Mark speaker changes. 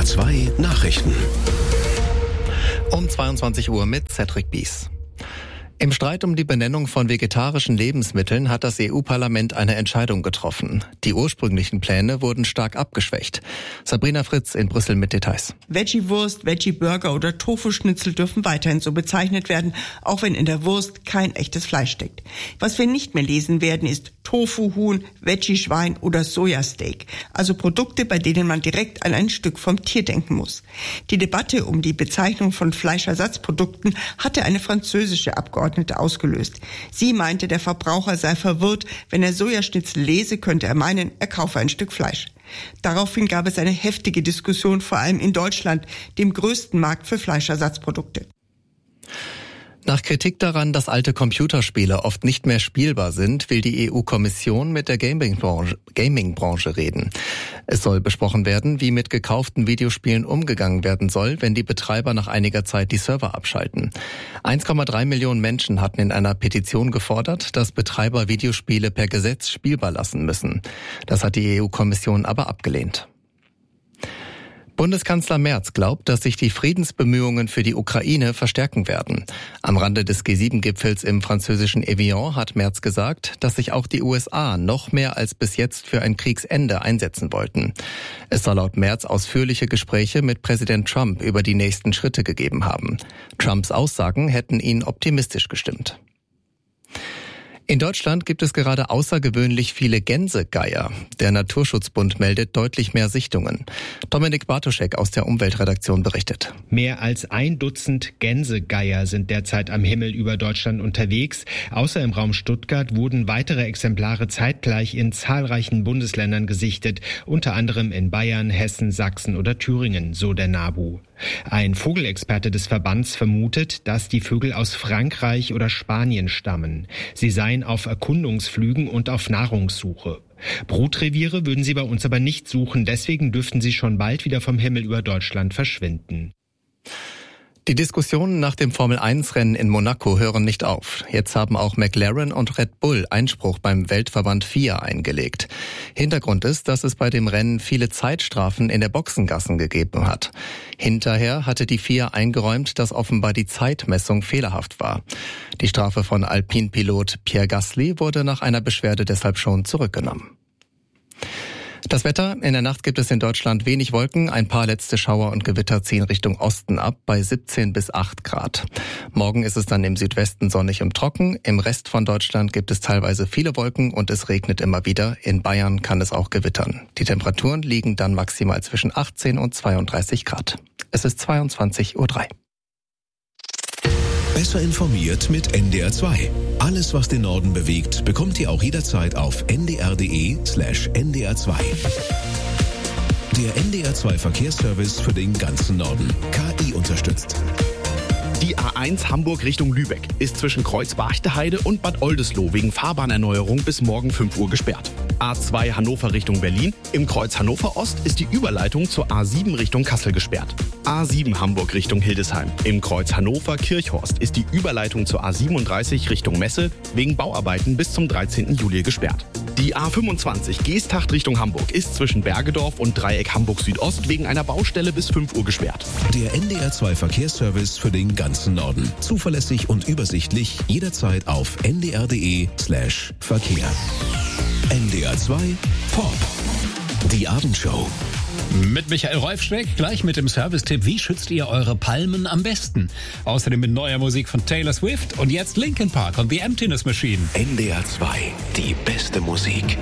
Speaker 1: NDR 2 Nachrichten.
Speaker 2: Um 22 Uhr mit Cedric Bies. Im Streit um die Benennung von vegetarischen Lebensmitteln hat das EU-Parlament eine Entscheidung getroffen. Die ursprünglichen Pläne wurden stark abgeschwächt. Sabrina Fritz in Brüssel mit Details.
Speaker 3: Veggie-Wurst, Veggie-Burger oder Tofu-Schnitzel dürfen weiterhin so bezeichnet werden, auch wenn in der Wurst kein echtes Fleisch steckt. Was wir nicht mehr lesen werden, ist Tofu-Huhn, Veggie-Schwein oder Sojasteak. Also Produkte, bei denen man direkt an ein Stück vom Tier denken muss. Die Debatte um die Bezeichnung von Fleischersatzprodukten hatte eine französische Abgeordnete ausgelöst. Sie meinte, der Verbraucher sei verwirrt. Wenn er Sojaschnitzel lese, könnte er meinen, er kaufe ein Stück Fleisch. Daraufhin gab es eine heftige Diskussion, vor allem in Deutschland, dem größten Markt für Fleischersatzprodukte.
Speaker 2: Nach Kritik daran, dass alte Computerspiele oft nicht mehr spielbar sind, will die EU-Kommission mit der Gaming-Branche reden. Es soll besprochen werden, wie mit gekauften Videospielen umgegangen werden soll, wenn die Betreiber nach einiger Zeit die Server abschalten. 1,3 Millionen Menschen hatten in einer Petition gefordert, dass Betreiber Videospiele per Gesetz spielbar lassen müssen. Das hat die EU-Kommission aber abgelehnt. Bundeskanzler Merz glaubt, dass sich die Friedensbemühungen für die Ukraine verstärken werden. Am Rande des G7-Gipfels im französischen Evian hat Merz gesagt, dass sich auch die USA noch mehr als bis jetzt für ein Kriegsende einsetzen wollten. Es soll laut Merz ausführliche Gespräche mit Präsident Trump über die nächsten Schritte gegeben haben. Trumps Aussagen hätten ihn optimistisch gestimmt. In Deutschland gibt es gerade außergewöhnlich viele Gänsegeier. Der Naturschutzbund meldet deutlich mehr Sichtungen. Dominik Bartoschek aus der Umweltredaktion berichtet.
Speaker 4: Mehr als 1 Dutzend Gänsegeier sind derzeit am Himmel über Deutschland unterwegs. Außer im Raum Stuttgart wurden weitere Exemplare zeitgleich in zahlreichen Bundesländern gesichtet, unter anderem in Bayern, Hessen, Sachsen oder Thüringen, so der NABU. Ein Vogelexperte des Verbands vermutet, dass die Vögel aus Frankreich oder Spanien stammen. Sie seien auf Erkundungsflügen und auf Nahrungssuche. Brutreviere würden sie bei uns aber nicht suchen, deswegen dürften sie schon bald wieder vom Himmel über Deutschland verschwinden.
Speaker 2: Die Diskussionen nach dem Formel-1-Rennen in Monaco hören nicht auf. Jetzt haben auch McLaren und Red Bull Einspruch beim Weltverband FIA eingelegt. Hintergrund ist, dass es bei dem Rennen viele Zeitstrafen in der Boxengassen gegeben hat. Hinterher hatte die FIA eingeräumt, dass offenbar die Zeitmessung fehlerhaft war. Die Strafe von Alpine-Pilot Pierre Gasly wurde nach einer Beschwerde deshalb schon zurückgenommen. Das Wetter: In der Nacht gibt es in Deutschland wenig Wolken, ein paar letzte Schauer und Gewitter ziehen Richtung Osten ab bei 17 bis 8 Grad. Morgen ist es dann im Südwesten sonnig und trocken, im Rest von Deutschland gibt es teilweise viele Wolken und es regnet immer wieder. In Bayern kann es auch gewittern. Die Temperaturen liegen dann maximal zwischen 18 und 32 Grad. Es ist 22:03 Uhr.
Speaker 1: Besser informiert mit NDR 2. Alles, was den Norden bewegt, bekommt ihr auch jederzeit auf ndr.de/ndr2. Der NDR 2 Verkehrsservice für den ganzen Norden. KI unterstützt.
Speaker 5: Die A1 Hamburg Richtung Lübeck ist zwischen Kreuz-Barchte-Heide und Bad Oldesloe wegen Fahrbahnerneuerung bis morgen 5 Uhr gesperrt. A2 Hannover Richtung Berlin. Im Kreuz Hannover Ost ist die Überleitung zur A7 Richtung Kassel gesperrt. A7 Hamburg Richtung Hildesheim. Im Kreuz Hannover Kirchhorst ist die Überleitung zur A37 Richtung Messe wegen Bauarbeiten bis zum 13. Juli gesperrt. Die A25 Geesthacht Richtung Hamburg ist zwischen Bergedorf und Dreieck Hamburg Südost wegen einer Baustelle bis 5 Uhr gesperrt.
Speaker 1: Der NDR 2 Verkehrsservice für den ganzen Norden. Zuverlässig und übersichtlich jederzeit auf ndr.de/Verkehr. NDR 2 Pop. Die Abendshow.
Speaker 6: Mit Michael Rolfschweck, gleich mit dem Service-Tipp, wie schützt ihr eure Palmen am besten? Außerdem mit neuer Musik von Taylor Swift und jetzt Linkin Park und The Emptiness Machine.
Speaker 1: NDR 2, die beste Musik.